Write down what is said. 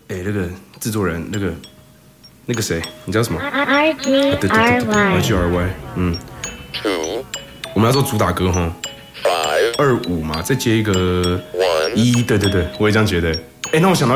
那个制作人，那个谁，你叫什么 RGRY， 嗯，我们要做主打歌哈，2、5嘛，再接一个1，对，我也这样觉得。那我想到。